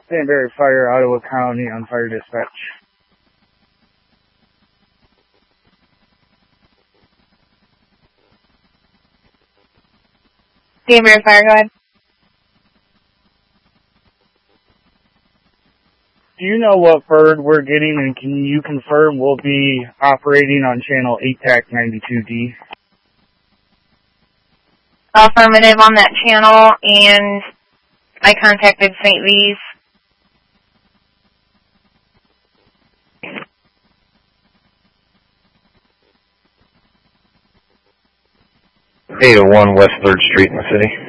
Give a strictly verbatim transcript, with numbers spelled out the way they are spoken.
Danbury Fire, Ottawa County, on fire dispatch. Danbury Fire, go ahead. Do you know what bird we're getting, and can you confirm we'll be operating on channel eight T A C ninety-two D? Affirmative on that channel, and I contacted Saint Lee's. eight oh one West third Street in the city.